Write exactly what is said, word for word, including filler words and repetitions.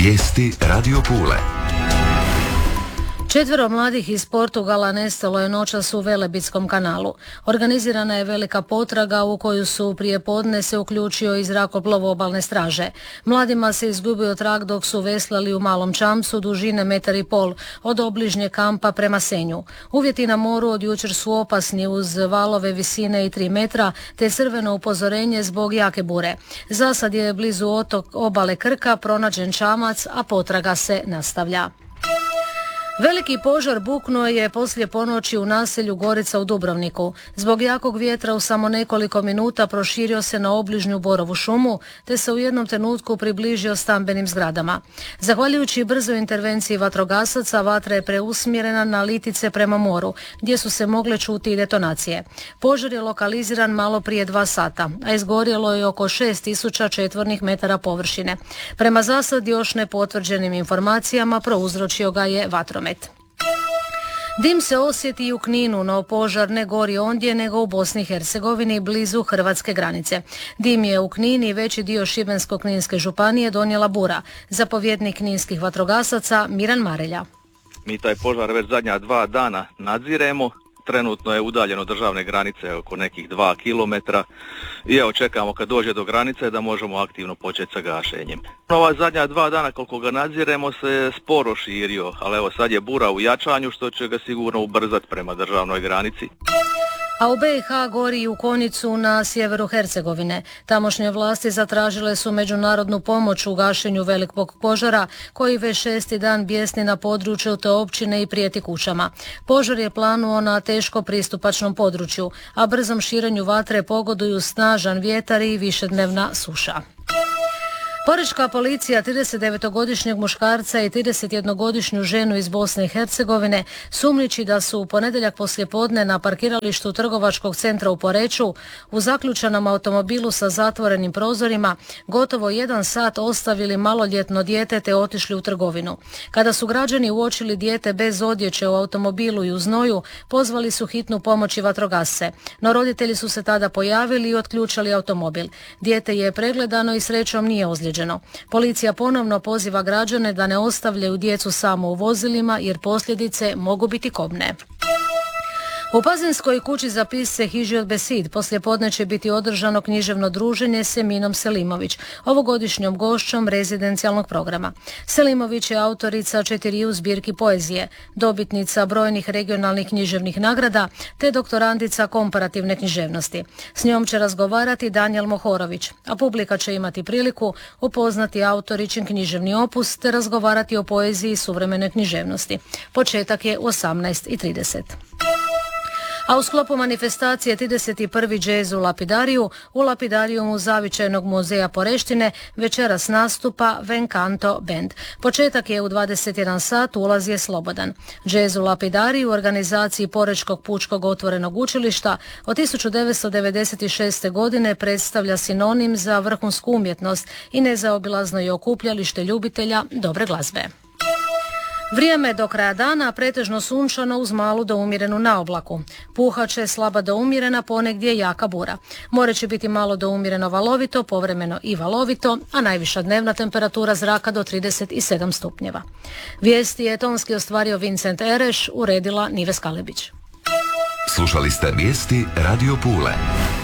Vijesti Radio Pule. Četvero mladih iz Portugala nestalo je noćas u Velebitskom kanalu. Organizirana je velika potraga u koju su prije podne se uključio i zrakoplov obalne straže. Mladima se izgubio trag dok su veslali u malom čamcu dužine metar i pol od obližnje kampa prema Senju. Uvjeti na moru od jučer su opasni uz valove visine i tri metra te crveno upozorenje zbog jake bure. Zasad je blizu otok obale Krka pronađen čamac, a potraga se nastavlja. Veliki požar buknuo je poslije ponoći u naselju Gorica u Dubrovniku. Zbog jakog vjetra u samo nekoliko minuta proširio se na obližnju borovu šumu, te se u jednom trenutku približio stambenim zgradama. Zahvaljujući brzoj intervenciji vatrogasaca, vatra je preusmjerena na Litice prema moru, gdje su se mogle čuti i detonacije. Požar je lokaliziran malo prije dva sata, a izgorjelo je oko šest tisuća četvornih metara površine. Prema zasad još nepotvrđenim informacijama prouzročio ga je vatromet. Dim se osjeti i u Kninu, no požar ne gori ondje nego u Bosni i Hercegovini blizu hrvatske granice. Dim je u Knini i veći dio Šibensko-kninske županije donijela bura. Zapovjednik kninskih vatrogasaca Miran Marelja. Mi taj požar već zadnja dva dana nadziremo. Trenutno je udaljen od državne granice oko nekih dva kilometra i evo čekamo kad dođe do granice da možemo aktivno početi sa gašenjem. Ova zadnja dva dana koliko ga nadziremo se sporo širio, ali evo sad je bura u jačanju što će ga sigurno ubrzati prema državnoj granici. A u be i ha gori i u Konjicu na sjeveru Hercegovine. Tamošnje vlasti zatražile su međunarodnu pomoć u gašenju velikog požara koji već šesti dan bijesni na području te općine i prijeti kućama. Požar je planuo na teško pristupačnom području, a brzom širenju vatre pogoduju snažan vjetar i višednevna suša. Porečka policija tridesetdevetogodišnjeg muškarca i tridesetjednogodišnju ženu iz Bosne i Hercegovine sumnjiči da su u ponedjeljak poslijepodne na parkiralištu trgovačkog centra u Poreču u zaključanom automobilu sa zatvorenim prozorima gotovo jedan sat ostavili maloljetno dijete te otišli u trgovinu. Kada su građani uočili dijete bez odjeće u automobilu i u znoju, pozvali su hitnu pomoć i vatrogasce, no roditelji su se tada pojavili i otključali automobil. Dijete je pregledano i srećom nije ozlijeđeno. Policija ponovno poziva građane da ne ostavljaju djecu samo u vozilima jer posljedice mogu biti kobne. U Pazinskoj kući za pisce Hižijot Besid poslijepodne će biti održano književno druženje s Eminom Selimović, ovogodišnjom gošćom rezidencijalnog programa. Selimović je autorica četiriju zbirki poezije, dobitnica brojnih regionalnih književnih nagrada te doktorantica komparativne književnosti. S njom će razgovarati Danijel Mohorović, a publika će imati priliku upoznati autoričin književni opus te razgovarati o poeziji i suvremenoj književnosti. Početak je u osamnaest i trideset. A u sklopu manifestacije trideset prvi džez u Lapidariju, u Lapidarijumu Zavičajnog muzeja Poreštine večeras nastupa Venkanto Band. Početak je u dvadeset jedan sat, ulaz je slobodan. Džez u Lapidariju u organizaciji Porečkog pučkog otvorenog učilišta od tisuću devetsto devedeset šeste. godine predstavlja sinonim za vrhunsku umjetnost i nezaobilazno je okupljalište ljubitelja dobre glazbe. Vrijeme do kraja dana pretežno sunčano uz malu do umjerenu naoblaku. Puhat će slaba do umjerena, ponegdje jaka bura. More će biti malo do umjereno valovito, povremeno i valovito, a najviša dnevna temperatura zraka do trideset sedam stupnjeva. Vijesti je tonski ostvario Vincent Ereš, uredila Nives Kalebić. Slušali ste vijesti Radio Pule.